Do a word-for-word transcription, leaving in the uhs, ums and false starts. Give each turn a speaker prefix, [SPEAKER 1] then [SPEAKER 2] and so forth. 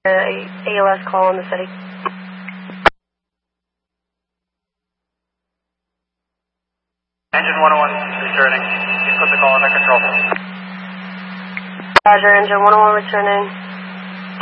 [SPEAKER 1] A L S call in the city.
[SPEAKER 2] Engine one oh one returning. Please put the call under control.
[SPEAKER 1] Roger, engine one oh one returning.